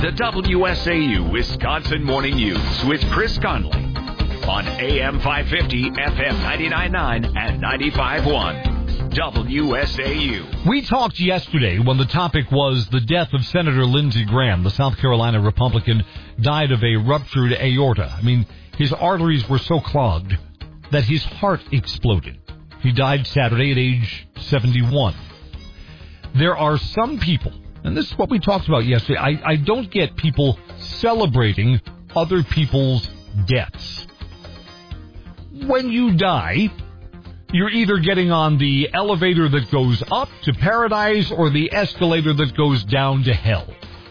The WSAU Wisconsin Morning News with Chris Conley on AM 550, FM 99.9 and 95.1. WSAU. We talked yesterday when the topic was the death of Senator Lindsey Graham, the South Carolina Republican, died of a ruptured aorta. I mean, his arteries were so clogged that his heart exploded. He died Saturday at age 71. There are some people, and this is what we talked about yesterday, I don't get people celebrating other people's deaths. When you die, you're either getting on the elevator that goes up to paradise or the escalator that goes down to hell.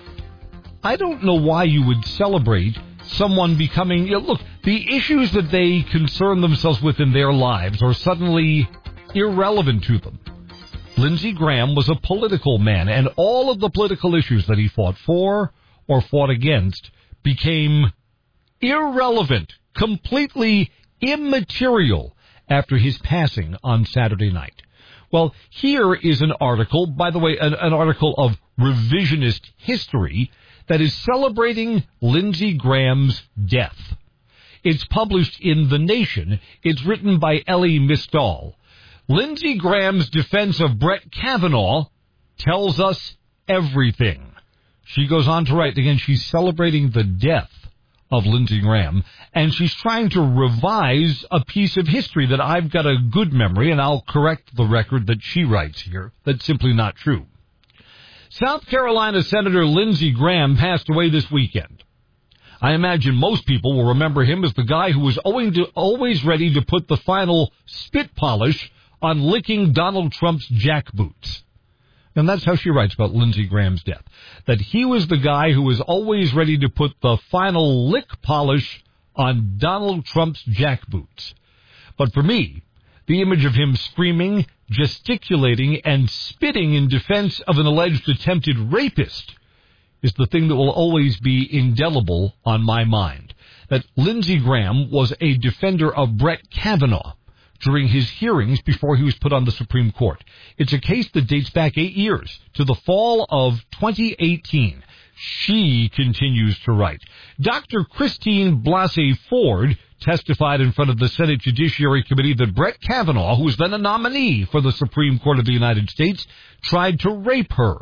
I don't know why you would celebrate someone becoming... Look, the issues that they concern themselves with in their lives are suddenly irrelevant to them. Lindsey Graham was a political man, and all of the political issues that he fought for or fought against became irrelevant, completely immaterial after his passing on Saturday night. Well, here is an article, by the way, an article of revisionist history that is celebrating Lindsey Graham's death. It's published in The Nation. It's written by Elie Mystal. Lindsey Graham's defense of Brett Kavanaugh tells us everything. She goes on to write, again, she's celebrating the death of Lindsey Graham, and she's trying to revise a piece of history that I've got a good memory, and I'll correct the record that she writes here. That's simply not true. South Carolina Senator Lindsey Graham passed away this weekend. I imagine most people will remember him as the guy who was always ready to put the final spit polish on licking Donald Trump's jackboots. And that's how she writes about Lindsey Graham's death. That he was the guy who was always ready to put the final lick polish on Donald Trump's jackboots. But for me, the image of him screaming, gesticulating, and spitting in defense of an alleged attempted rapist is the thing that will always be indelible on my mind. That Lindsey Graham was a defender of Brett Kavanaugh during his hearings before he was put on the Supreme Court. It's a case that dates back 8 years, to the fall of 2018. She continues to write. Dr. Christine Blasey Ford testified in front of the Senate Judiciary Committee that Brett Kavanaugh, who was then a nominee for the Supreme Court of the United States, tried to rape her.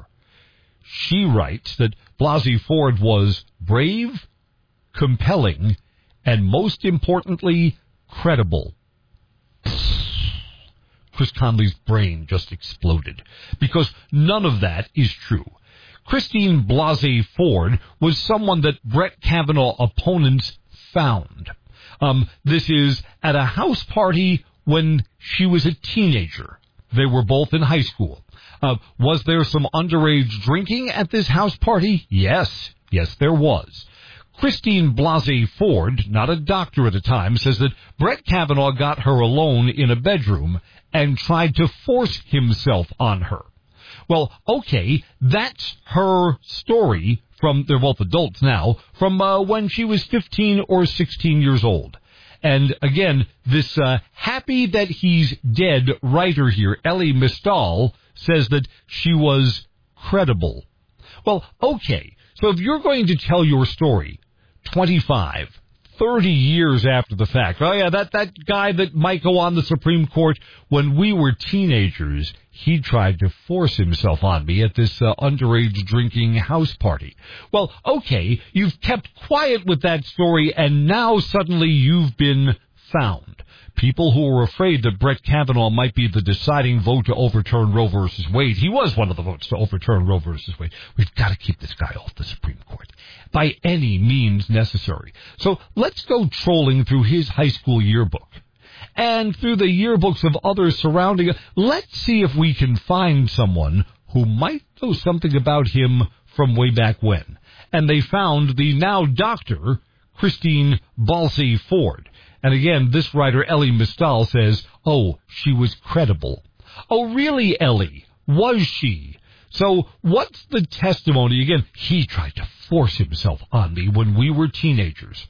She writes that Blasey Ford was brave, compelling, and most importantly, credible. Chris Conley's brain just exploded, because none of that is true. Christine Blasey Ford was someone that Brett Kavanaugh opponents found. This is at a house party when she was a teenager. They were both in high school. Was there some underage drinking at this house party? Yes, there was. Christine Blasey Ford, not a doctor at the time, says that Brett Kavanaugh got her alone in a bedroom and tried to force himself on her. Well, okay, that's her story from, they're both adults now, from when she was 15 or 16 years old. And again, this happy that he's dead writer here, Elie Mystal, says that she was credible. Well, okay, so if you're going to tell your story 25, 30 years after the fact, oh yeah, that guy that might go on the Supreme Court, when we were teenagers, he tried to force himself on me at this underage drinking house party. Well, okay, you've kept quiet with that story, and now suddenly you've been found. People who were afraid that Brett Kavanaugh might be the deciding vote to overturn Roe versus Wade. He was one of the votes to overturn Roe versus Wade. We've got to keep this guy off the Supreme Court by any means necessary. So let's go trolling through his high school yearbook and through the yearbooks of others surrounding it. Let's see if we can find someone who might know something about him from way back when. And they found the now Dr. Christine Blasey Ford. And again, this writer, Elie Mystal, says, oh, she was credible. Oh, really, Elie? Was she? So what's the testimony? Again, he tried to force himself on me when we were teenagers.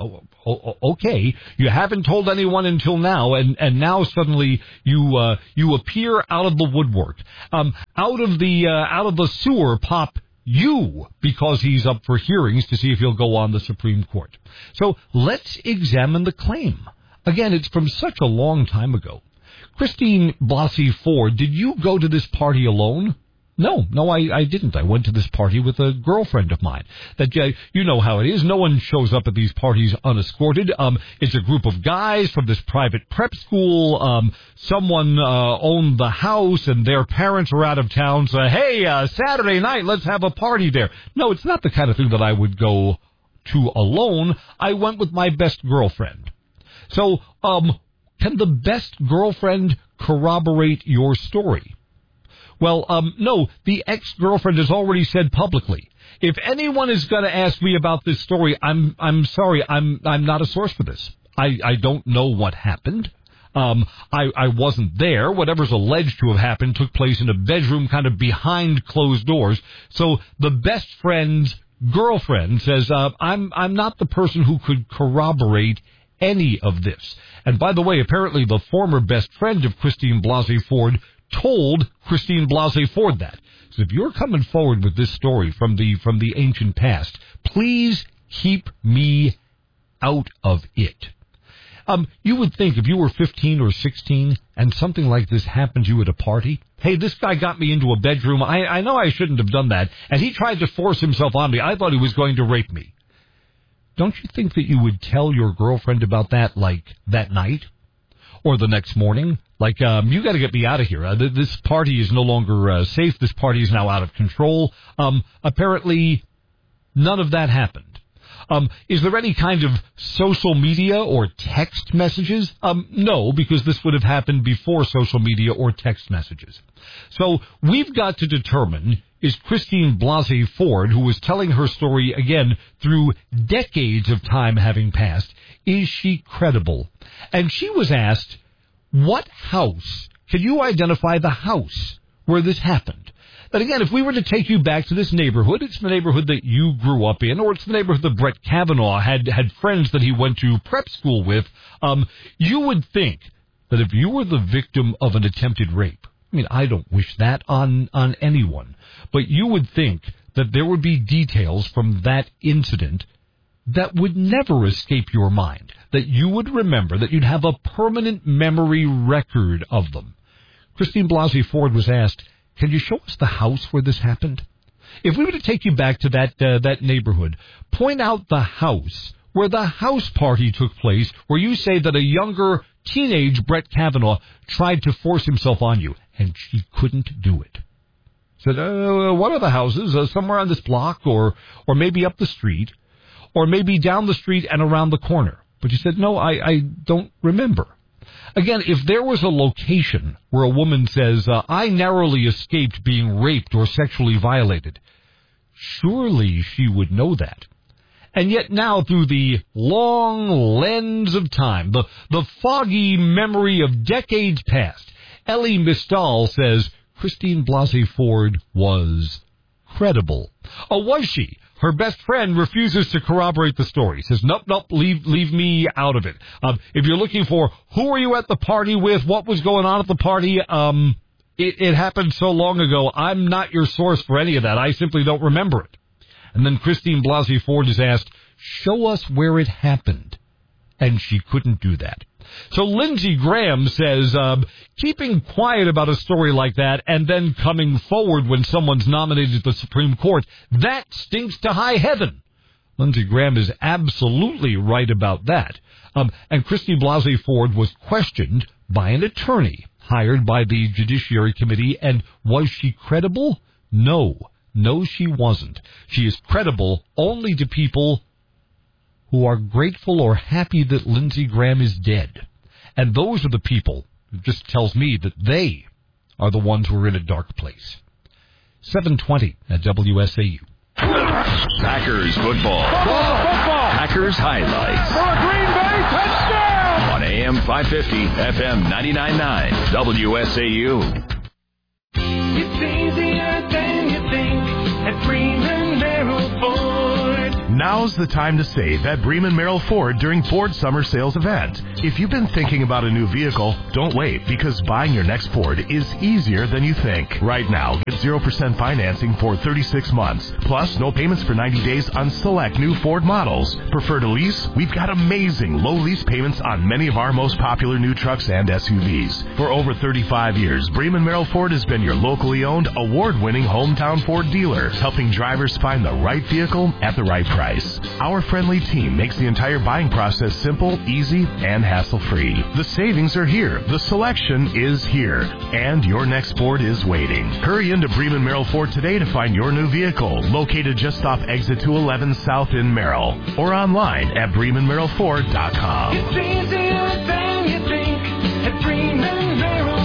Okay, you haven't told anyone until now, and now suddenly you appear out of the woodwork. Out of the sewer pop you because he's up for hearings to see if he'll go on the Supreme Court. So let's examine the claim. Again, it's from such a long time ago. Christine Blasey Ford, did you go to this party alone? No, I didn't. I went to this party with a girlfriend of mine. That you know how it is. No one shows up at these parties unescorted. It's a group of guys from this private prep school. Someone owned the house, and their parents are out of town. So, hey, Saturday night, let's have a party there. No, it's not the kind of thing that I would go to alone. I went with my best girlfriend. So, can the best girlfriend corroborate your story? Well, no, the ex-girlfriend has already said publicly, if anyone is going to ask me about this story, I'm sorry, I'm not a source for this. I don't know what happened. I wasn't there. Whatever's alleged to have happened took place in a bedroom kind of behind closed doors. So the best friend's girlfriend says, I'm not the person who could corroborate any of this. And by the way, apparently the former best friend of Christine Blasey Ford told Christine Blasey Ford that. So if you're coming forward with this story from the ancient past, please keep me out of it. You would think if you were 15 or 16 and something like this happened to you at a party, hey, this guy got me into a bedroom. I know I shouldn't have done that, and he tried to force himself on me. I thought he was going to rape me. Don't you think that you would tell your girlfriend about that, like, that night? Or the next morning? Like, you got to get me out of here. This party is no longer safe. This party is now out of control. Apparently, none of that happened. Is there any kind of social media or text messages? No, because this would have happened before social media or text messages. So we've got to determine, is Christine Blasey Ford, who was telling her story again through decades of time having passed, is she credible? And she was asked, what house, can you identify the house where this happened? But again, if we were to take you back to this neighborhood, it's the neighborhood that you grew up in, or it's the neighborhood that Brett Kavanaugh had friends that he went to prep school with, you would think that if you were the victim of an attempted rape, I mean, I don't wish that on anyone, but you would think that there would be details from that incident that would never escape your mind, that you would remember, that you'd have a permanent memory record of them. Christine Blasey Ford was asked, can you show us the house where this happened? If we were to take you back to that neighborhood, point out the house where the house party took place, where you say that a younger teenage Brett Kavanaugh tried to force himself on you, and she couldn't do it. Said, what are the houses? Somewhere on this block, or maybe up the street, or maybe down the street and around the corner. But you said, no, I don't remember. Again, if there was a location where a woman says, I narrowly escaped being raped or sexually violated, surely she would know that. And yet now, through the long lens of time, the foggy memory of decades past, Ellie Mistal says Christine Blasey Ford was credible. Oh, was she? Her best friend refuses to corroborate the story. Says, nope, leave me out of it. If you're looking for who were you at the party with, what was going on at the party, it happened so long ago, I'm not your source for any of that. I simply don't remember it. And then Christine Blasey Ford is asked, show us where it happened. And she couldn't do that. So Lindsey Graham says, keeping quiet about a story like that and then coming forward when someone's nominated to the Supreme Court, that stinks to high heaven. Lindsey Graham is absolutely right about that. And Christine Blasey Ford was questioned by an attorney hired by the Judiciary Committee, and was she credible? No, she wasn't. She is credible only to people who are grateful or happy that Lindsey Graham is dead. And those are the people, it just tells me that they are the ones who are in a dark place. 7:20 at WSAU. Packers football. Packers highlights. For a Green Bay touchdown! On AM 550, FM 99.9, WSAU. It's easier than you think at Freeman Merrill Ford. Now's the time to save at Bremen Merrill Ford during Ford Summer Sales Event. If you've been thinking about a new vehicle, don't wait, because buying your next Ford is easier than you think. Right now, get 0% financing for 36 months. Plus, no payments for 90 days on select new Ford models. Prefer to lease? We've got amazing low lease payments on many of our most popular new trucks and SUVs. For over 35 years, Bremen Merrill Ford has been your locally owned, award-winning hometown Ford dealer, helping drivers find the right vehicle at the right price. Our friendly team makes the entire buying process simple, easy, and hassle-free. The savings are here. The selection is here. And your next Ford is waiting. Hurry into Bremen Merrill Ford today to find your new vehicle, located just off Exit 211 South in Merrill, or online at BremenMerrillFord.com. It's easier than you think at Bremen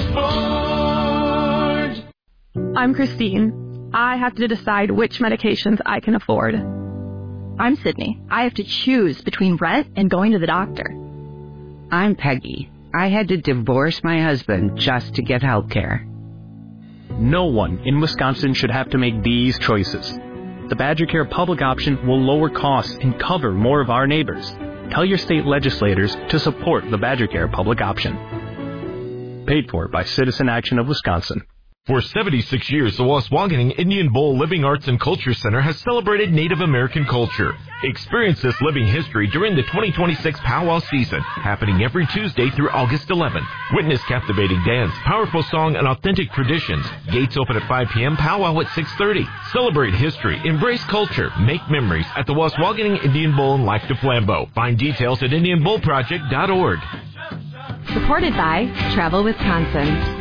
Merrill Ford. I'm Christine. I have to decide which medications I can afford. I'm Sydney. I have to choose between rent and going to the doctor. I'm Peggy. I had to divorce my husband just to get health care. No one in Wisconsin should have to make these choices. The Badger Care public option will lower costs and cover more of our neighbors. Tell your state legislators to support the Badger Care public option. Paid for by Citizen Action of Wisconsin. For 76 years, the Waswanigan Indian Bowl Living Arts and Culture Center has celebrated Native American culture. Experience this living history during the 2026 Powwow season, happening every Tuesday through August 11th. Witness captivating dance, powerful song, and authentic traditions. Gates open at 5 p.m., powwow at 6:30. Celebrate history, embrace culture, make memories at the Waswanigan Indian Bowl in Lac du Flambeau. Find details at IndianBowlProject.org. Supported by Travel Wisconsin.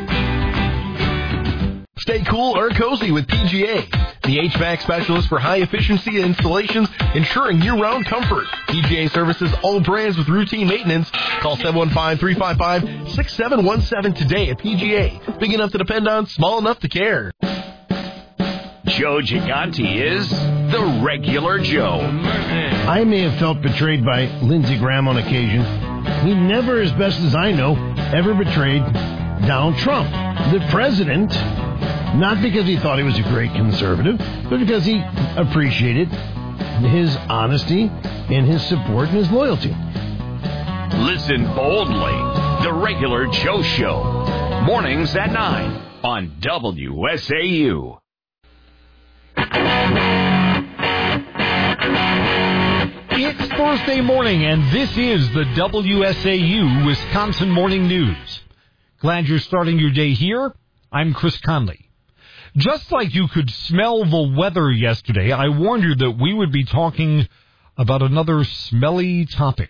Stay cool or cozy with PGA, the HVAC specialist for high-efficiency installations, ensuring year-round comfort. PGA services all brands with routine maintenance. Call 715-355-6717 today at PGA. Big enough to depend on, small enough to care. Joe Gigante is the regular Joe. I may have felt betrayed by Lindsey Graham on occasion. He never, as best as I know, ever betrayed Donald Trump, the president. Not because he thought he was a great conservative, but because he appreciated his honesty and his support and his loyalty. Listen boldly. The Regular Joe Show. Mornings at 9 on WSAU. It's Thursday morning, and this is the WSAU Wisconsin Morning News. Glad you're starting your day here. I'm Chris Conley. Just like you could smell the weather yesterday, I warned you that we would be talking about another smelly topic.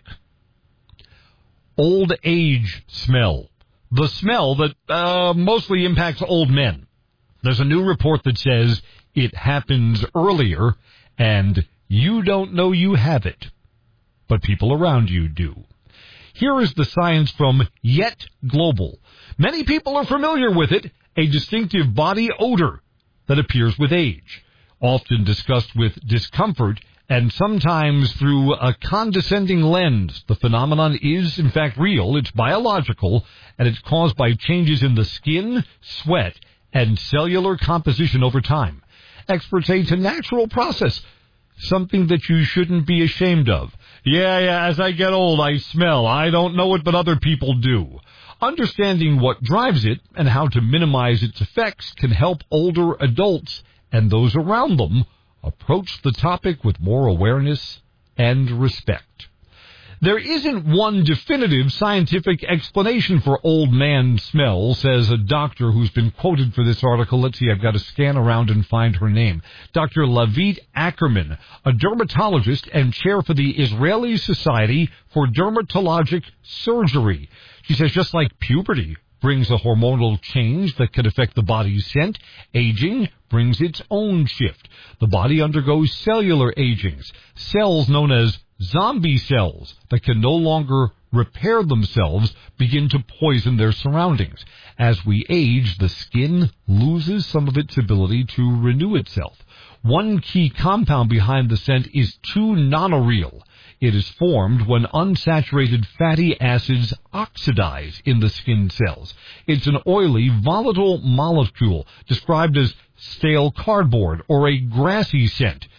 Old age smell. The smell that mostly impacts old men. There's a new report that says it happens earlier, and you don't know you have it, but people around you do. Here is the science from Yet Global. Many people are familiar with it, a distinctive body odor that appears with age, often discussed with discomfort and sometimes through a condescending lens. The phenomenon is, in fact, real. It's biological, and it's caused by changes in the skin, sweat, and cellular composition over time. Experts say it's a natural process, something that you shouldn't be ashamed of. Yeah, as I get old, I smell. I don't know it, but other people do. Understanding what drives it and how to minimize its effects can help older adults and those around them approach the topic with more awareness and respect. There isn't one definitive scientific explanation for old man smell, says a doctor who's been quoted for this article. Let's see, I've got to scan around and find her name. Dr. Lavit Ackerman, a dermatologist and chair for the Israeli Society for Dermatologic Surgery. She says just like puberty brings a hormonal change that can affect the body's scent, aging brings its own shift. The body undergoes cellular agings, cells known as zombie cells that can no longer repair themselves begin to poison their surroundings. As we age, the skin loses some of its ability to renew itself. One key compound behind the scent is 2-nonylreal. It is formed when unsaturated fatty acids oxidize in the skin cells. It's an oily, volatile molecule described as stale cardboard or a grassy scent.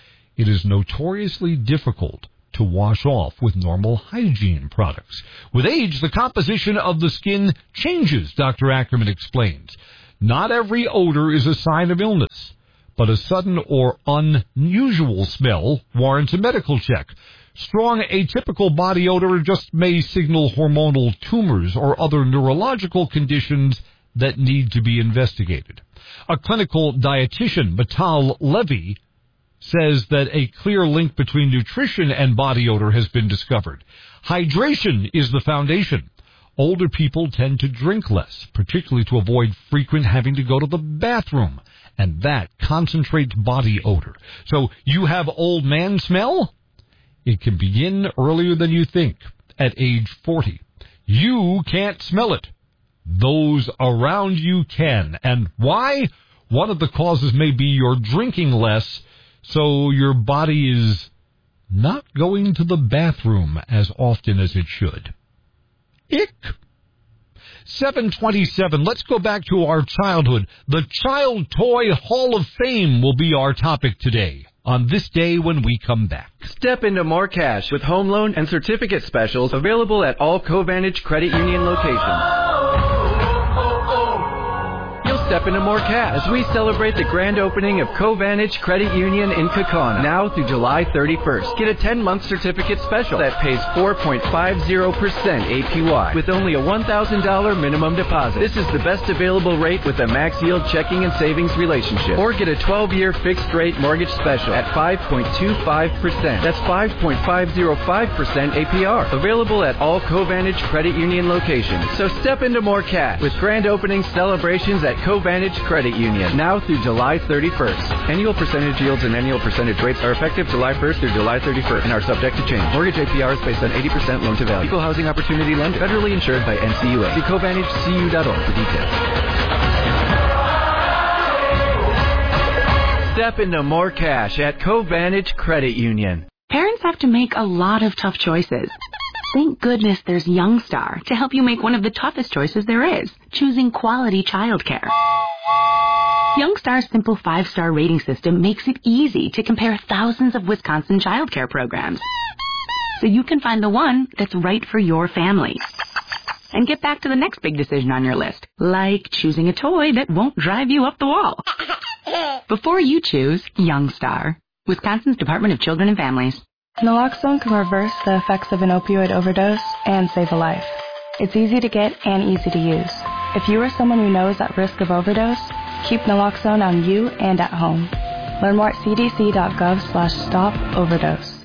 it is notoriously difficult to wash off with normal hygiene products. With age, the composition of the skin changes, Dr. Ackerman explains. Not every odor is a sign of illness, but a sudden or unusual smell warrants a medical check. Strong atypical body odor just may signal hormonal tumors or other neurological conditions that need to be investigated. A clinical dietitian, Matal Levy, says that a clear link between nutrition and body odor has been discovered. Hydration is the foundation. Older people tend to drink less, particularly to avoid frequent having to go to the bathroom, and that concentrates body odor. So you have old man smell? It can begin earlier than you think, at age 40. You can't smell it. Those around you can. And why? One of the causes may be you're drinking less, so your body is not going to the bathroom as often as it should. Ick. 7:27. Let's go back to our childhood. The Child Toy Hall of Fame will be our topic today on this day when we come back. Step into more cash with home loan and certificate specials available at all Covantage Credit Union locations. Step into more cash as we celebrate the grand opening of Covantage Credit Union in Kaukauna now through July 31st. Get a 10-month certificate special that pays 4.50% APY with only a $1,000 minimum deposit. This is the best available rate with a max yield checking and savings relationship. Or get a 12-year fixed rate mortgage special at 5.25%. That's 5.505% APR. Available at all Covantage Credit Union locations. So step into more cash with grand opening celebrations at Covantage Credit Union, now through July 31st. Annual percentage yields and annual percentage rates are effective July 1st through July 31st and are subject to change. Mortgage APR is based on 80% loan to value. Equal housing opportunity lender. Federally insured by NCUA. See CovantageCU.org for details. Step into more cash at Covantage Credit Union. Parents have to make a lot of tough choices. Thank goodness there's Youngstar to help you make one of the toughest choices there is, choosing quality childcare. Youngstar's simple 5-star rating system makes it easy to compare thousands of Wisconsin childcare programs, so you can find the one that's right for your family. And get back to the next big decision on your list, like choosing a toy that won't drive you up the wall. Before you choose Youngstar, Wisconsin's Department of Children and Families. Naloxone can reverse the effects of an opioid overdose and save a life. It's easy to get and easy to use. If you or someone you know is at risk of overdose, keep naloxone on you and at home. Learn more at cdc.gov/stop-overdose.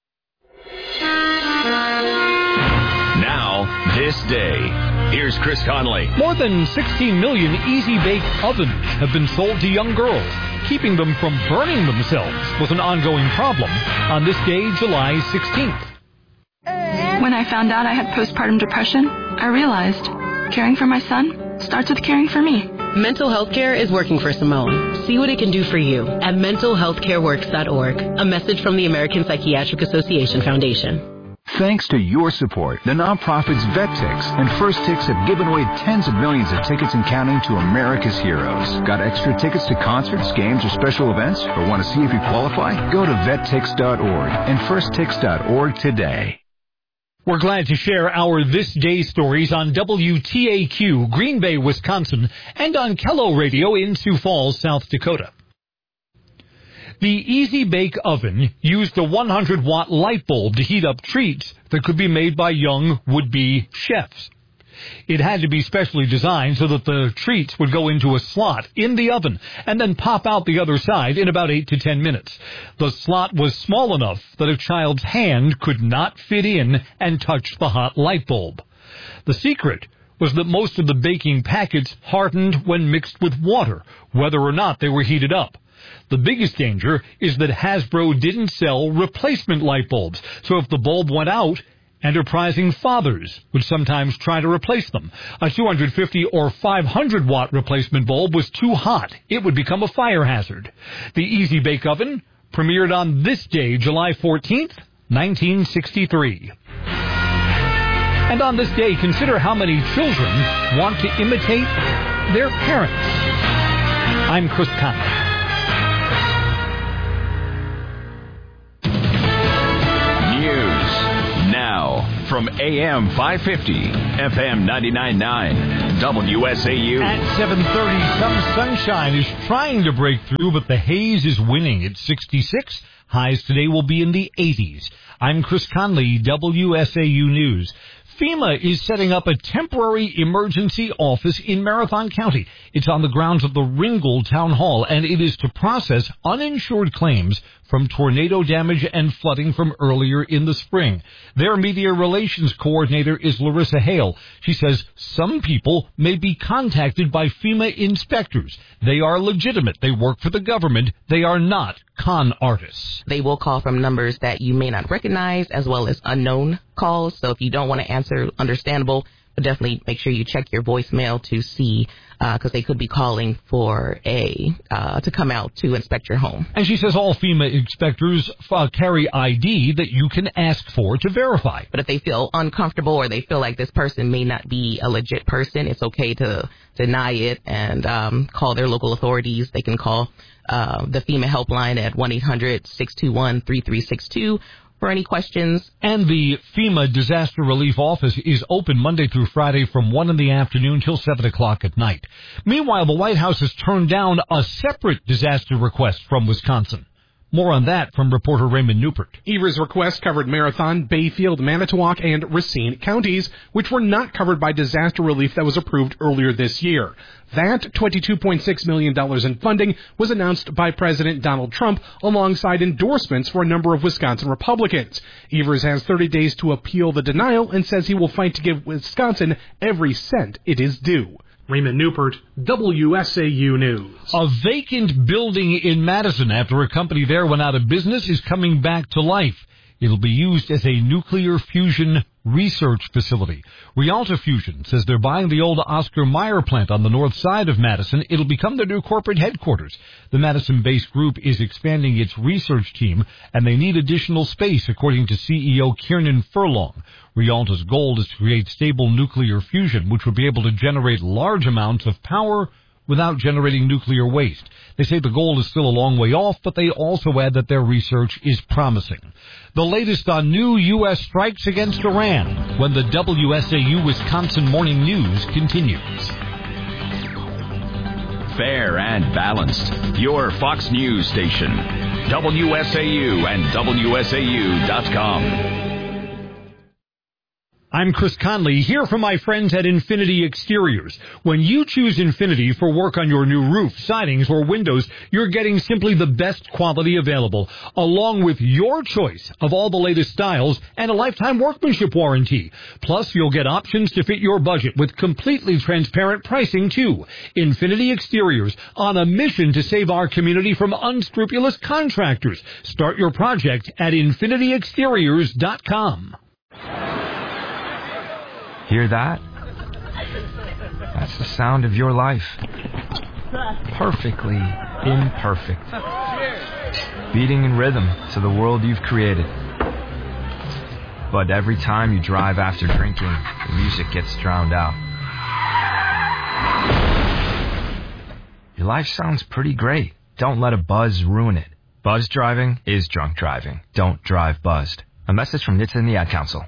Now, this day. Here's Chris Conley. More than 16 million Easy Bake ovens have been sold to young girls. Keeping them from burning themselves was an ongoing problem on this day, July 16th. When I found out I had postpartum depression, I realized caring for my son starts with caring for me. Mental health care is working for Simone. See what it can do for you at mentalhealthcareworks.org. A message from the American Psychiatric Association Foundation. Thanks to your support, the nonprofits VetTix and First Tix have given away tens of millions of tickets and counting to America's heroes. Got extra tickets to concerts, games, or special events? Or want to see if you qualify? Go to vettix.org and firsttix.org today. We're glad to share our This Day stories on WTAQ, Green Bay, Wisconsin, and on Kello Radio in Sioux Falls, South Dakota. The Easy Bake Oven used a 100-watt light bulb to heat up treats that could be made by young would-be chefs. It had to be specially designed so that the treats would go into a slot in the oven and then pop out the other side in about 8 to 10 minutes. The slot was small enough that a child's hand could not fit in and touch the hot light bulb. The secret was that most of the baking packets hardened when mixed with water, whether or not they were heated up. The biggest danger is that Hasbro didn't sell replacement light bulbs, so if the bulb went out, enterprising fathers would sometimes try to replace them. A 250 or 500-watt replacement bulb was too hot. It would become a fire hazard. The Easy Bake Oven premiered on this day, July 14th, 1963. And on this day, consider how many children want to imitate their parents. I'm Chris Conley. from AM 550, FM 99.9, WSAU. At 7:30, some sunshine is trying to break through, but the haze is winning. It's 66. Highs today will be in the 80s. I'm Chris Conley, WSAU News. FEMA is setting up a temporary emergency office in Marathon County. It's on the grounds of the Ringgold Town Hall, and it is to process uninsured claims from tornado damage and flooding from earlier in the spring. Their media relations coordinator is Larissa Hale. She says some people may be contacted by FEMA inspectors. They are legitimate. They work for the government. They are not con artists. They will call from numbers that you may not recognize, as well as unknown calls. So if you don't want to answer, understandable, but definitely make sure you check your voicemail to see, because they could be calling for to come out to inspect your home. And she says all FEMA inspectors carry ID that you can ask for to verify. But if they feel uncomfortable or they feel like this person may not be a legit person, it's okay to deny it and call their local authorities. They can call the FEMA helpline at 1-800-621-3362. For any questions. And the FEMA Disaster Relief Office is open Monday through Friday from 1 in the afternoon till 7 o'clock at night. Meanwhile, the White House has turned down a separate disaster request from Wisconsin. More on that from reporter Raymond Newport. Evers' request covered Marathon, Bayfield, Manitowoc, and Racine counties, which were not covered by disaster relief that was approved earlier this year. That $22.6 million in funding was announced by President Donald Trump alongside endorsements for a number of Wisconsin Republicans. Evers has 30 days to appeal the denial and says he will fight to give Wisconsin every cent it is due. Raymond Newport, WSAU News. A vacant building in Madison after a company there went out of business is coming back to life. It'll be used as a nuclear fusion research facility. Rialto Fusion says they're buying the old Oscar Mayer plant on the north side of Madison. It'll become their new corporate headquarters. The Madison-based group is expanding its research team, and they need additional space, according to CEO Kiernan Furlong. Rialto's goal is to create stable nuclear fusion, which would be able to generate large amounts of power without generating nuclear waste. They say the goal is still a long way off, but they also add that their research is promising. The latest on new U.S. strikes against Iran when the WSAU Wisconsin Morning News continues. Fair and balanced. Your Fox News station. WSAU and WSAU.com. I'm Chris Conley, here from my friends at Infinity Exteriors. When you choose Infinity for work on your new roof, sidings, or windows, you're getting simply the best quality available, along with your choice of all the latest styles and a lifetime workmanship warranty. Plus, you'll get options to fit your budget with completely transparent pricing, too. Infinity Exteriors, on a mission to save our community from unscrupulous contractors. Start your project at infinityexteriors.com. Hear that? That's the sound of your life. Perfectly imperfect. Beating in rhythm to the world you've created. But every time you drive after drinking, the music gets drowned out. Your life sounds pretty great. Don't let a buzz ruin it. Buzz driving is drunk driving. Don't drive buzzed. A message from NHTSA and the Ad Council.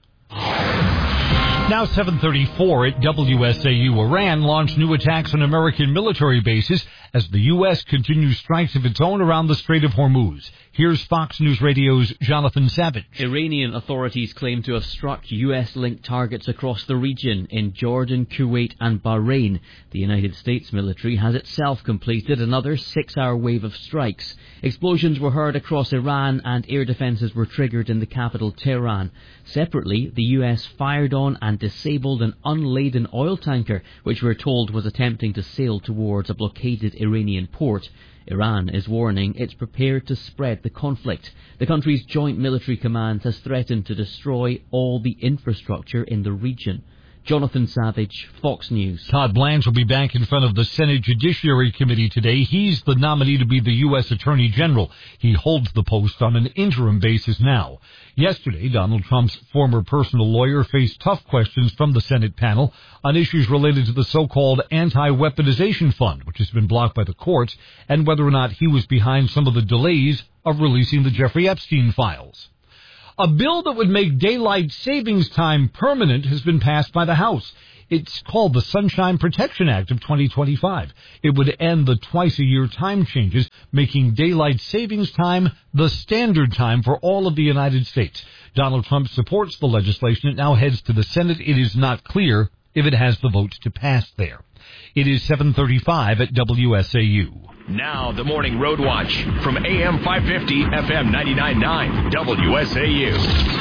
Now 7:34 at WSAU. Iran launched new attacks on American military bases as the U.S. continues strikes of its own around the Strait of Hormuz. Here's Fox News Radio's Jonathan Savage. Iranian authorities claim to have struck U.S.-linked targets across the region in Jordan, Kuwait and Bahrain. The United States military has itself completed another 6-hour wave of strikes. Explosions were heard across Iran and air defenses were triggered in the capital, Tehran. Separately, the U.S. fired on and disabled an unladen oil tanker, which we're told was attempting to sail towards a blockaded Iranian port. Iran is warning it's prepared to spread the conflict. The country's joint military command has threatened to destroy all the infrastructure in the region. Jonathan Savage, Fox News. Todd Blanche will be back in front of the Senate Judiciary Committee today. He's the nominee to be the U.S. Attorney General. He holds the post on an interim basis now. Yesterday, Donald Trump's former personal lawyer faced tough questions from the Senate panel on issues related to the so-called anti-weaponization fund, which has been blocked by the courts, and whether or not he was behind some of the delays of releasing the Jeffrey Epstein files. A bill that would make daylight savings time permanent has been passed by the House. It's called the Sunshine Protection Act of 2025. It would end the twice-a-year time changes, making daylight savings time the standard time for all of the United States. Donald Trump supports the legislation. It now heads to the Senate. It is not clear if it has the votes to pass there. It is 7:35 at WSAU. Now the Morning Road Watch from AM 550, FM 99.9, WSAU.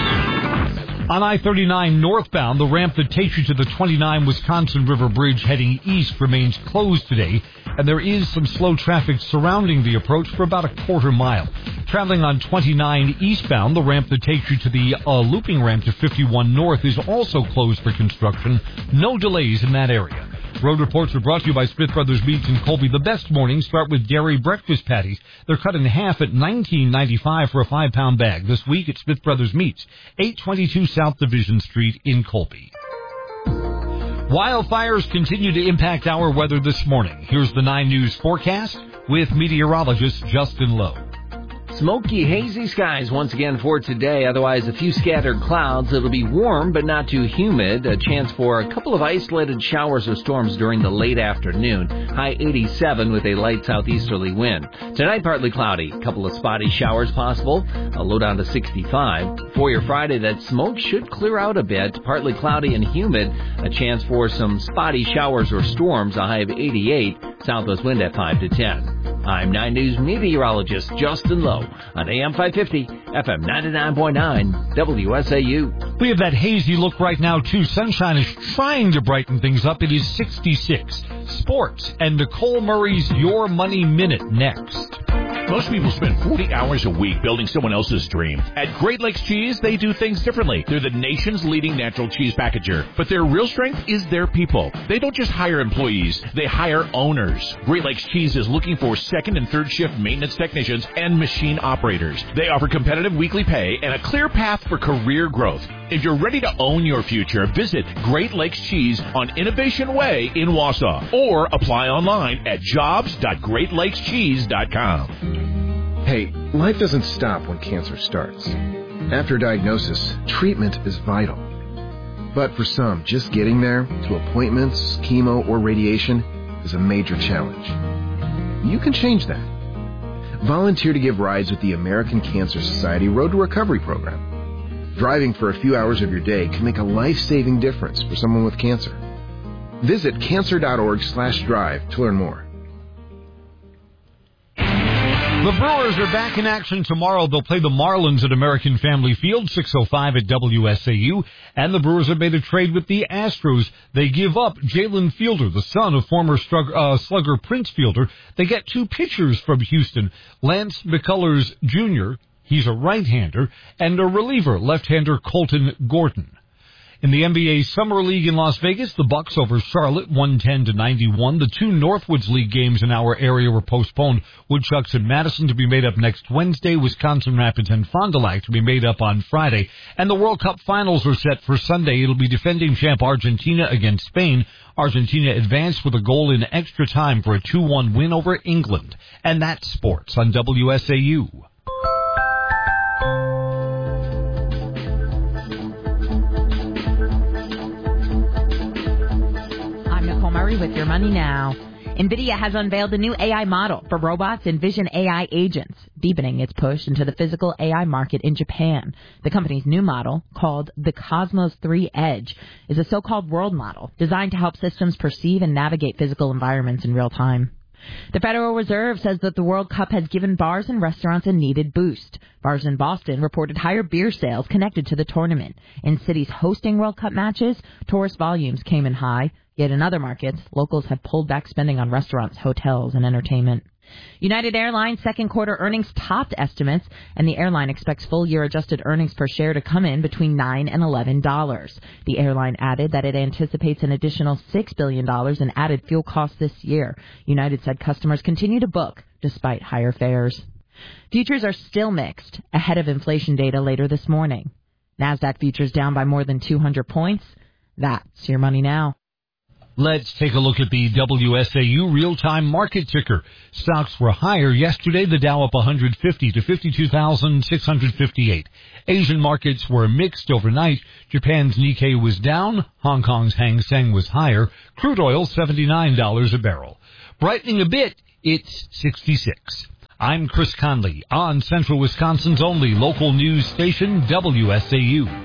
On I-39 northbound, the ramp that takes you to the 29 Wisconsin River Bridge heading east remains closed today, and there is some slow traffic surrounding the approach for about a quarter mile. Traveling on 29 eastbound, the ramp that takes you to the looping ramp to 51 north is also closed for construction. No delays in that area. Road reports are brought to you by Smith Brothers Meats in Colby. The best mornings start with dairy breakfast patties. They're cut in half at $19.95 for a 5-pound bag. This week at Smith Brothers Meats, 822 South Division Street in Colby. Wildfires continue to impact our weather this morning. Here's the 9 News forecast with meteorologist Justin Lowe. Smoky, hazy skies once again for today. Otherwise, a few scattered clouds. It'll be warm, but not too humid. A chance for a couple of isolated showers or storms during the late afternoon. High 87 with a light southeasterly wind. Tonight, partly cloudy. A couple of spotty showers possible. A low down to 65. For your Friday, that smoke should clear out a bit. Partly cloudy and humid. A chance for some spotty showers or storms. A high of 88. Southwest wind at 5 to 10. I'm 9 News meteorologist Justin Lowe on AM 550, FM 99.9, WSAU. We have that hazy look right now, too. Sunshine is trying to brighten things up. It is 66. Sports and Nicole Murray's Your Money Minute next. Most people spend 40 hours a week building someone else's dream. At Great Lakes Cheese, they do things differently. They're the nation's leading natural cheese packager. But their real strength is their people. They don't just hire employees, they hire owners. Great Lakes Cheese is looking for second and third shift maintenance technicians and machine operators. They offer competitive weekly pay and a clear path for career growth. If you're ready to own your future, visit Great Lakes Cheese on Innovation Way in Wausau or apply online at jobs.greatlakescheese.com. Hey, life doesn't stop when cancer starts. After diagnosis, treatment is vital. But for some, just getting there, to appointments, chemo, or radiation, is a major challenge. You can change that. Volunteer to give rides with the American Cancer Society Road to Recovery program. Driving for a few hours of your day can make a life-saving difference for someone with cancer. Visit cancer.org/drive to learn more. The Brewers are back in action tomorrow. They'll play the Marlins at American Family Field, 6:05 at WSAU. And the Brewers have made a trade with the Astros. They give up Jalen Fielder, the son of former slugger Prince Fielder. They get 2 pitchers from Houston, Lance McCullers Jr., he's a right-hander, and a reliever, left-hander Colton Gordon. In the NBA Summer League in Las Vegas, the Bucks over Charlotte, 110-91. The 2 Northwoods League games in our area were postponed. Woodchucks and Madison to be made up next Wednesday. Wisconsin Rapids and Fond du Lac to be made up on Friday. And the World Cup finals are set for Sunday. It'll be defending champ Argentina against Spain. Argentina advanced with a goal in extra time for a 2-1 win over England. And that's sports on WSAU. With your money now. NVIDIA has unveiled a new AI model for robots and vision AI agents, deepening its push into the physical AI market in Japan. The company's new model, called the Cosmos 3 Edge, is a so-called world model designed to help systems perceive and navigate physical environments in real time. The Federal Reserve says that the World Cup has given bars and restaurants a needed boost. Bars in Boston reported higher beer sales connected to the tournament. In cities hosting World Cup matches, tourist volumes came in high. Yet in other markets, locals have pulled back spending on restaurants, hotels, and entertainment. United Airlines' second quarter earnings topped estimates, and the airline expects full-year adjusted earnings per share to come in between $9 and $11. The airline added that it anticipates an additional $6 billion in added fuel costs this year. United said customers continue to book despite higher fares. Futures are still mixed ahead of inflation data later this morning. NASDAQ futures down by more than 200 points. That's your money now. Let's take a look at the WSAU real-time market ticker. Stocks were higher yesterday. The Dow up 150 to 52,658. Asian markets were mixed overnight. Japan's Nikkei was down. Hong Kong's Hang Seng was higher. Crude oil, $79 a barrel. Brightening a bit, it's 66. I'm Chris Conley on Central Wisconsin's only local news station, WSAU.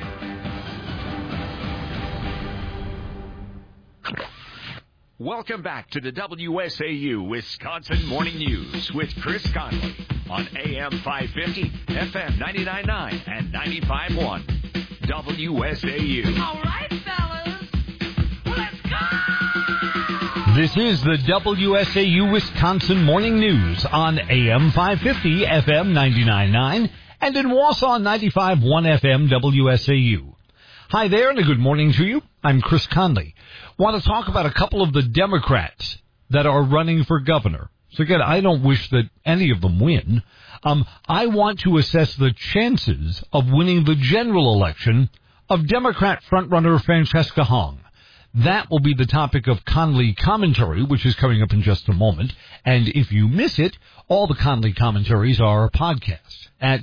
Welcome back to the WSAU Wisconsin Morning News with Chris Conley on AM 550, FM 99.9, and 95.1. WSAU. All right, fellas, let's go! This is the WSAU Wisconsin Morning News on AM 550, FM 99.9, and in Wausau 95.1 FM WSAU. Hi there, and a good morning to you. I'm Chris Conley. Want to talk about a couple of the Democrats that are running for governor. So again, I don't wish that any of them win. I want to assess the chances of winning the general election of Democrat frontrunner Francesca Hong. That will be the topic of Conley Commentary, which is coming up in just a moment. And if you miss it, all the Conley commentaries are podcasts at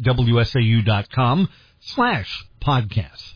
WSAU.com/podcasts.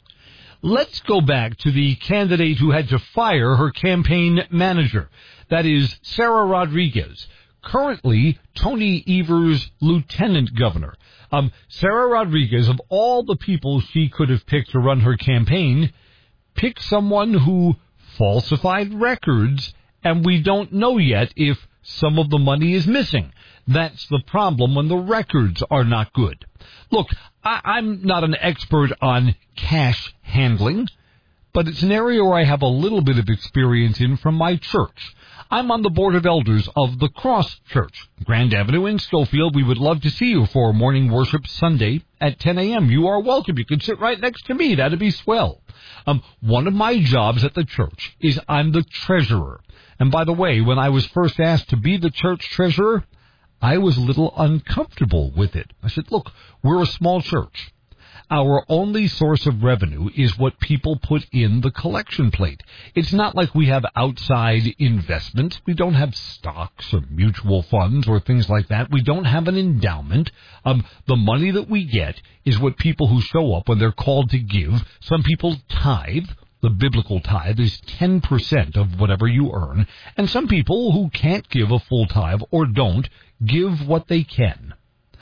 Let's go back to the candidate who had to fire her campaign manager. That is Sarah Rodriguez, currently Tony Evers' lieutenant governor. Sarah Rodriguez, of all the people she could have picked to run her campaign, picked someone who falsified records, and we don't know yet if some of the money is missing. That's the problem when the records are not good. Look, I'm not an expert on cash handling, but it's an area where I have a little bit of experience in from my church. I'm on the board of elders of the Cross Church, Grand Avenue in Schofield. We would love to see you for morning worship Sunday at 10 a.m. You are welcome. You can sit right next to me. That'd be swell. One of my jobs at the church is I'm the treasurer. And by the way, when I was first asked to be the church treasurer, I was a little uncomfortable with it. I said, look, we're a small church. Our only source of revenue is what people put in the collection plate. It's not like we have outside investment. We don't have stocks or mutual funds or things like that. We don't have an endowment. The money that we get is what people who show up when they're called to give. Some people tithe. The biblical tithe is 10% of whatever you earn. And some people who can't give a full tithe or don't give what they can.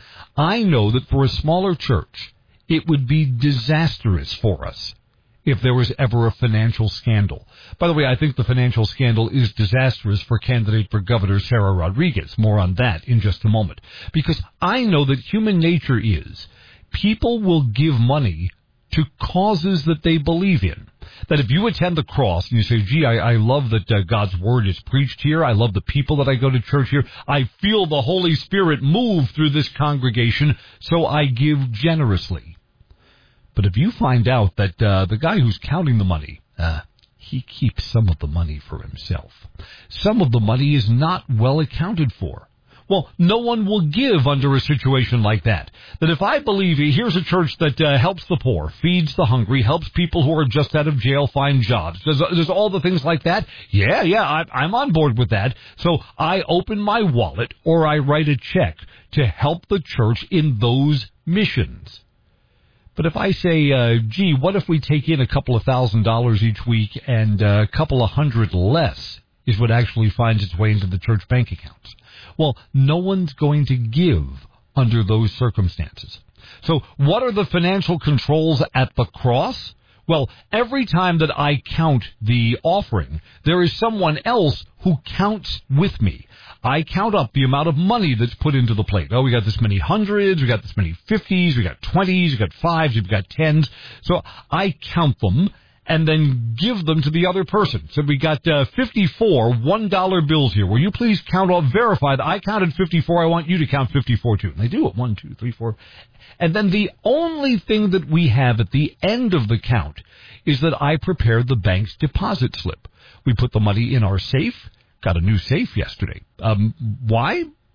I know that for a smaller church, it would be disastrous for us if there was ever a financial scandal. By the way, I think the financial scandal is disastrous for candidate for governor Sarah Rodriguez. More on that in just a moment. Because I know that human nature is people will give money to causes that they believe in. That if you attend the cross and you say, gee, I love that God's word is preached here. I love the people that I go to church here. I feel the Holy Spirit move through this congregation, so I give generously. But if you find out that the guy who's counting the money, he keeps some of the money for himself. Some of the money is not well accounted for. Well, no one will give under a situation like that. That if I believe, here's a church that helps the poor, feeds the hungry, helps people who are just out of jail find jobs, does all the things like that, yeah, I'm on board with that. So I open my wallet or I write a check to help the church in those missions. But if I say, gee, what if we take in a couple of $1,000 each week and a couple of hundred less is what actually finds its way into the church bank accounts? Well, no one's going to give under those circumstances. So what are the financial controls at the cross? Well, every time that I count the offering, there is someone else who counts with me. I count up the amount of money that's put into the plate. Oh, we got this many hundreds, we got this many 50s, we got 20s, we got 5s, we've got 10s. So I count them and then give them to the other person. So we got 54 $1 bills here. Will you please count off, verify that I counted 54, I want you to count 54 too. And they do it, 1, 2, 3, 4. And then the only thing that we have at the end of the count is that I prepared the bank's deposit slip. We put the money in our safe, got a new safe yesterday. Why?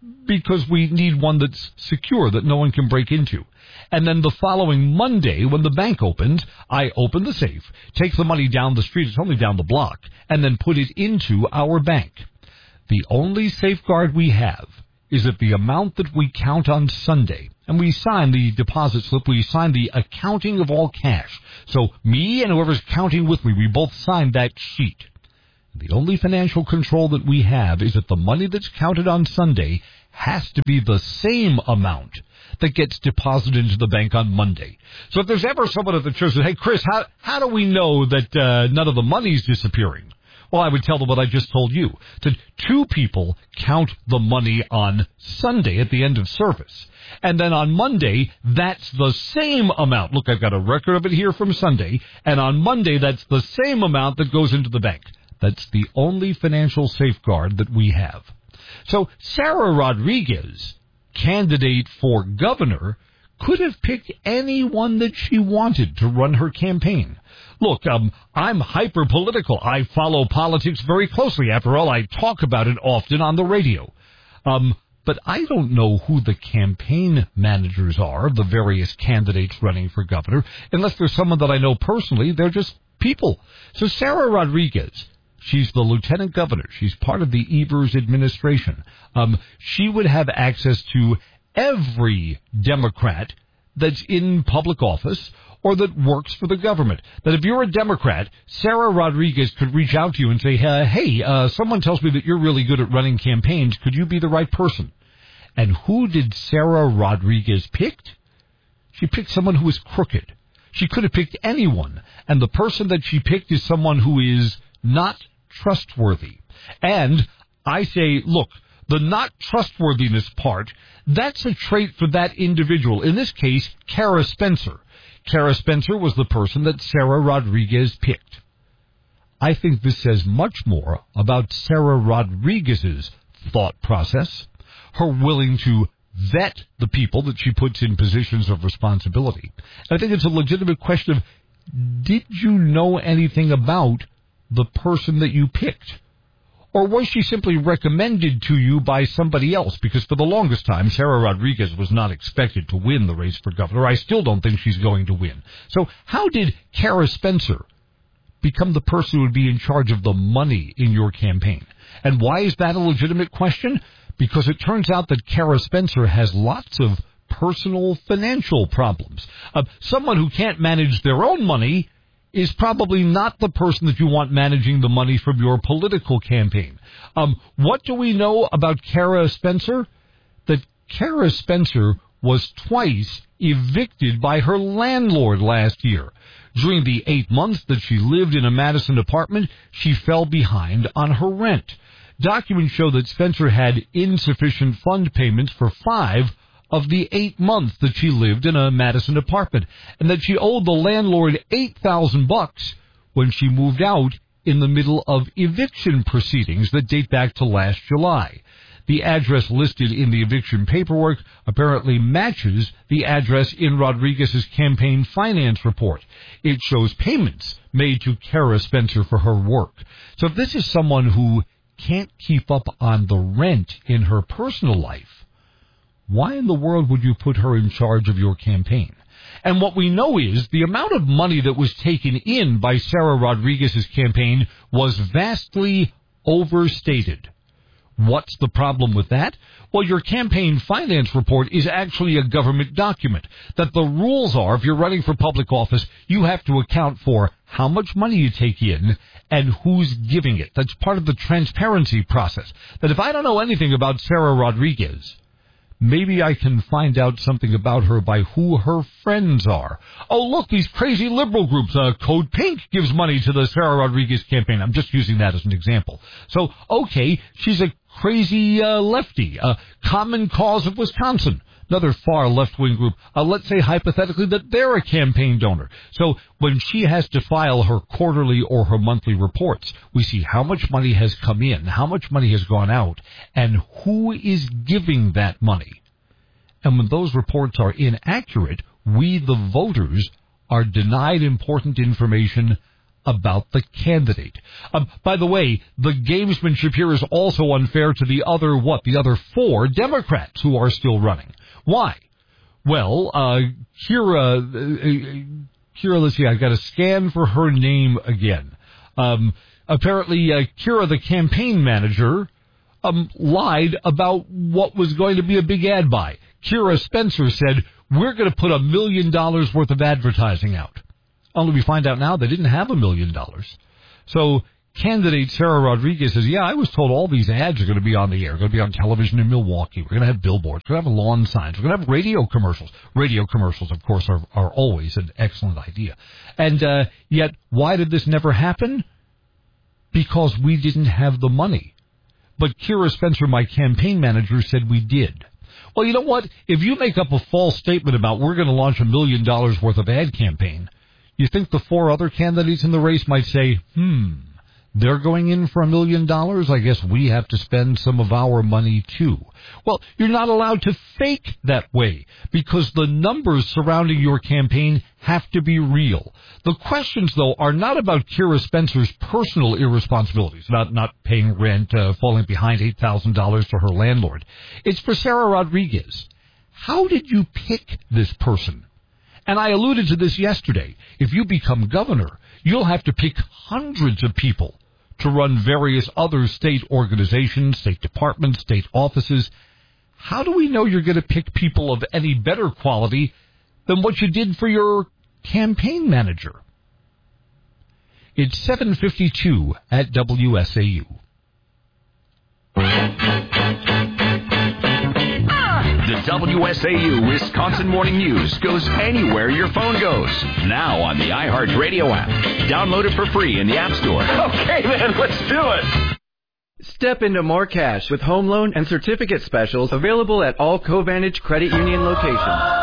because we need one that's secure, that no one can break into. And then the following Monday, when the bank opens, I open the safe, take the money down the street, it's only down the block, and then put it into our bank. The only safeguard we have is that the amount that we count on Sunday, and we sign the deposit slip, we sign the accounting of all cash. So me and whoever's counting with me, we both sign that sheet. The only financial control that we have is that the money that's counted on Sunday has to be the same amount that gets deposited into the bank on Monday. So if there's ever someone at the church that, hey, Chris, how do we know that none of the money's disappearing? Well, I would tell them what I just told you, that 2 people count the money on Sunday at the end of service. And then on Monday, that's the same amount. Look, I've got a record of it here from Sunday. And on Monday, that's the same amount that goes into the bank. That's the only financial safeguard that we have. So Sarah Rodriguez, candidate for governor, could have picked anyone that she wanted to run her campaign. Look, I'm hyper-political. I follow politics very closely. After all, I talk about it often on the radio. But I don't know who the campaign managers are of the various candidates running for governor. Unless there's someone that I know personally, they're just people. So Sarah Rodriguez, she's the lieutenant governor. She's part of the Evers administration. She would have access to every Democrat that's in public office or that works for the government. That if you're a Democrat, Sarah Rodriguez could reach out to you and say, hey, someone tells me that you're really good at running campaigns. Could you be the right person? And who did Sarah Rodriguez pick? She picked someone who was crooked. She could have picked anyone. And the person that she picked is someone who is not trustworthy. And I say, look, the not trustworthiness part, that's a trait for that individual. In this case, Kara Spencer. Kara Spencer was the person that Sarah Rodriguez picked. I think this says much more about Sarah Rodriguez's thought process, her willing to vet the people that she puts in positions of responsibility. And I think it's a legitimate question of, did you know anything about the person that you picked? Or was she simply recommended to you by somebody else? Because for the longest time, Sarah Rodriguez was not expected to win the race for governor. I still don't think she's going to win. So how did Kara Spencer become the person who would be in charge of the money in your campaign? And why is that a legitimate question? Because it turns out that Kara Spencer has lots of personal financial problems. Someone who can't manage their own money is probably not the person that you want managing the money from your political campaign. What do we know about Kara Spencer? That Kara Spencer was twice evicted by her landlord last year. During the 8 months that she lived in a Madison apartment, she fell behind on her rent. Documents show that Spencer had insufficient fund payments for 5 of the 8 months that she lived in a Madison apartment, and that she owed the landlord $8,000 when she moved out in the middle of eviction proceedings that date back to last July. The address listed in the eviction paperwork apparently matches the address in Rodriguez's campaign finance report. It shows payments made to Kara Spencer for her work. So if this is someone who can't keep up on the rent in her personal life, why in the world would you put her in charge of your campaign? And what we know is the amount of money that was taken in by Sarah Rodriguez's campaign was vastly overstated. What's the problem with that? Well, your campaign finance report is actually a government document. That the rules are, if you're running for public office, you have to account for how much money you take in and who's giving it. That's part of the transparency process. That if I don't know anything about Sarah Rodriguez, maybe I can find out something about her by who her friends are. Oh, look, these crazy liberal groups. Code Pink gives money to the Sarah Rodriguez campaign. I'm just using that as an example. So, okay, she's a crazy lefty. Common Cause of Wisconsin, another far left-wing group. Let's say hypothetically that they're a campaign donor. So when she has to file her quarterly or her monthly reports, we see how much money has come in, how much money has gone out, and who is giving that money. And when those reports are inaccurate, we, the voters, are denied important information about the candidate. By the way, the gamesmanship here is also unfair to the other 4 Democrats who are still running. Why? Well, Kira, let's see, I've got to scan for her name again. Apparently, Kira, the campaign manager, lied about what was going to be a big ad buy. Kira Spencer said, we're going to put $1 million worth of advertising out. Only we find out now they didn't have $1 million. So candidate Sarah Rodriguez says, yeah, I was told all these ads are going to be on the air. They're going to be on television in Milwaukee. We're going to have billboards. We're going to have lawn signs. We're going to have radio commercials. Radio commercials, of course, are always an excellent idea. And yet, why did this never happen? Because we didn't have the money. But Kira Spencer, my campaign manager, said we did. Well, you know what? If you make up a false statement about we're going to launch $1 million worth of ad campaign, you think the 4 other candidates in the race might say, they're going in for $1 million? I guess we have to spend some of our money too. Well, you're not allowed to fake that way because the numbers surrounding your campaign have to be real. The questions, though, are not about Kira Spencer's personal irresponsibilities, not paying rent, falling behind $8,000 to her landlord. It's for Sarah Rodriguez. How did you pick this person? And I alluded to this yesterday. If you become governor, you'll have to pick hundreds of people to run various other state organizations, state departments, state offices. How do we know you're going to pick people of any better quality than what you did for your campaign manager? It's 7:52 at WSAU. The WSAU Wisconsin Morning News goes anywhere your phone goes. Now on the iHeartRadio app. Download it for free in the App Store. Okay, man, let's do it. Step into more cash with home loan and certificate specials available at all Covantage Credit Union locations.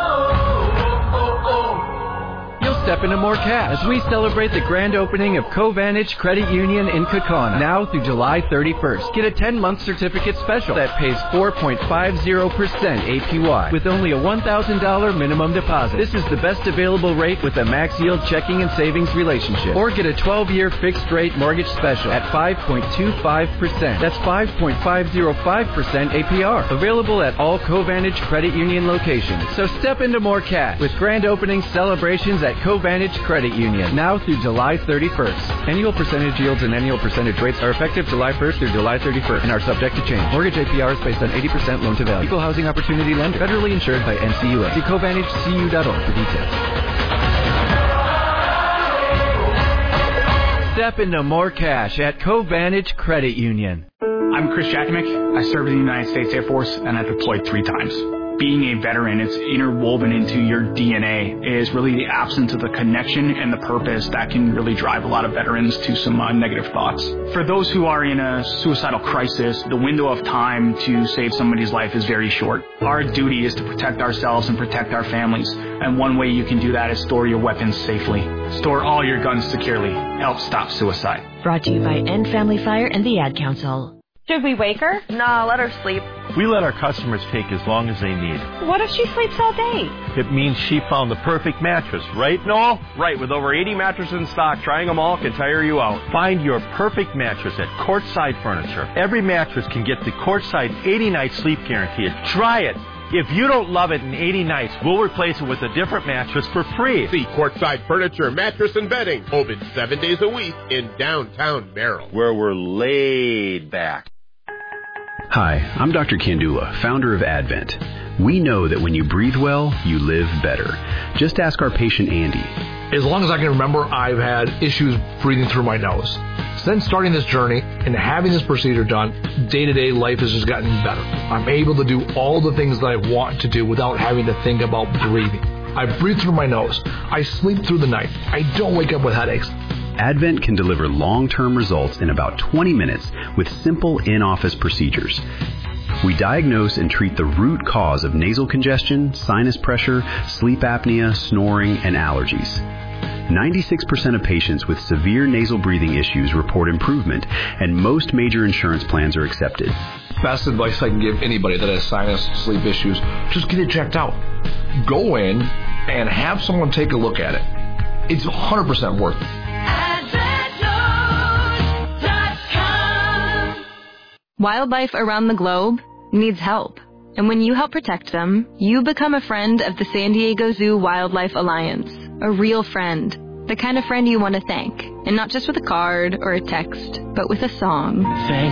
Step into more cash as we celebrate the grand opening of Covantage Credit Union in Kaukauna now through July 31st. Get a 10-month certificate special that pays 4.50% APY with only a $1,000 minimum deposit. This is the best available rate with a max yield checking and savings relationship. Or get a 12-year fixed rate mortgage special at 5.25%. That's 5.505% APR. Available at all Covantage Credit Union locations. So step into more cash with grand opening celebrations at Covantage Credit Union now through July 31st. Annual percentage yields and annual percentage rates are effective July 1st through July 31st and are subject to change. Mortgage APR is based on 80% loan to value. Equal housing opportunity lender. Federally insured by NCUA. See CovantageCU.org for details. Step into more cash at Covantage Credit Union. I'm Chris Jackinick. I served in the United States Air Force and I deployed 3 times. Being a veteran, it's interwoven into your DNA, is really the absence of the connection and the purpose that can really drive a lot of veterans to some negative thoughts. For those who are in a suicidal crisis, the window of time to save somebody's life is very short. Our duty is to protect ourselves and protect our families, and one way you can do that is store your weapons safely. Store all your guns securely. Help stop suicide. Brought to you by End Family Fire and the Ad Council. Should we wake her? No, let her sleep. We let our customers take as long as they need. What if she sleeps all day? It means she found the perfect mattress, right, Noel? Right, with over 80 mattresses in stock, trying them all can tire you out. Find your perfect mattress at Courtside Furniture. Every mattress can get the Courtside 80-night sleep guarantee. Try it. If you don't love it in 80 nights, we'll replace it with a different mattress for free. See Courtside Furniture, Mattress and Bedding, open 7 days a week in downtown Merrill, where we're laid back. Hi, I'm Dr. Kandula, founder of Advent. We know that when you breathe well, you live better. Just ask our patient Andy. As long as I can remember, I've had issues breathing through my nose. Since starting this journey and having this procedure done, day-to-day life has just gotten better. I'm able to do all the things that I want to do without having to think about breathing. I breathe through my nose. I sleep through the night. I don't wake up with headaches. Advent can deliver long-term results in about 20 minutes with simple in-office procedures. We diagnose and treat the root cause of nasal congestion, sinus pressure, sleep apnea, snoring, and allergies. 96% of patients with severe nasal breathing issues report improvement, and most major insurance plans are accepted. Best advice I can give anybody that has sinus, sleep issues, just get it checked out. Go in and have someone take a look at it. It's 100% worth it. Advent. Wildlife around the globe needs help. And when you help protect them, you become a friend of the San Diego Zoo Wildlife Alliance. A real friend. The kind of friend you want to thank. And not just with a card or a text, but with a song. Thanks